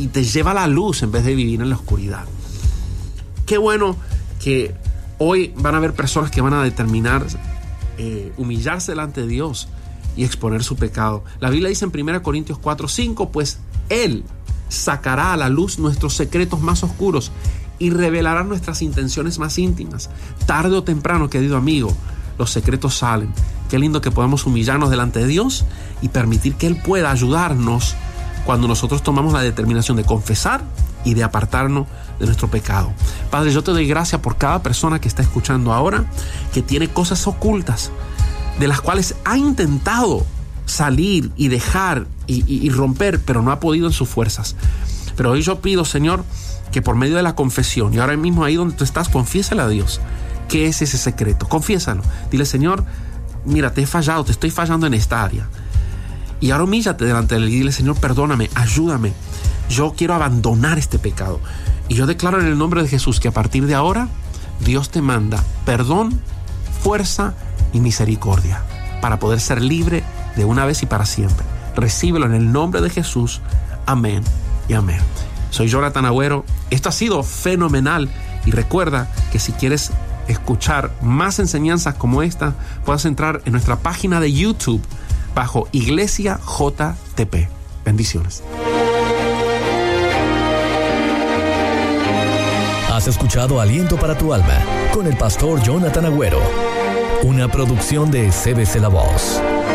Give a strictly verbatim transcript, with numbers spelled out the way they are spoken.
y te lleva a la luz en vez de vivir en la oscuridad. Qué bueno que hoy van a haber personas que van a determinar eh, humillarse delante de Dios y exponer su pecado. La Biblia dice en primera Corintios cuatro cinco, pues Él sacará a la luz nuestros secretos más oscuros y revelará nuestras intenciones más íntimas. Tarde o temprano, querido amigo, los secretos salen. Qué lindo que podamos humillarnos delante de Dios y permitir que Él pueda ayudarnos cuando nosotros tomamos la determinación de confesar y de apartarnos de nuestro pecado. Padre, yo te doy gracias por cada persona que está escuchando ahora, que tiene cosas ocultas de las cuales ha intentado salir y dejar y, y, y romper, pero no ha podido en sus fuerzas. Pero hoy yo pido, Señor, que por medio de la confesión, y ahora mismo ahí donde tú estás, confiésale a Dios qué es ese secreto. Confiésalo. Dile, Señor, mira, te he fallado, te estoy fallando en esta área. Y ahora humíllate delante de Él y dile, Señor, perdóname, ayúdame. Yo quiero abandonar este pecado. Y yo declaro en el nombre de Jesús que a partir de ahora Dios te manda perdón, fuerza y misericordia para poder ser libre de una vez y para siempre. Recíbelo en el nombre de Jesús. Amén y amén. Soy Jonathan Agüero. Esto ha sido fenomenal. Y recuerda que si quieres escuchar más enseñanzas como esta, puedes entrar en nuestra página de YouTube bajo Iglesia J T P. Bendiciones. Has escuchado Aliento para tu Alma con el pastor Jonathan Agüero, una producción de C B C La Voz.